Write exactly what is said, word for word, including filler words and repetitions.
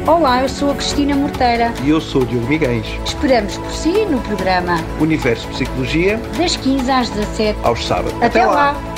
Olá, eu sou a Cristina Morteira. E eu sou o Diogo Miguel. Esperamos por si no programa Universo Psicologia, das quinze às dezassete, aos sábados. Até, Até lá. lá.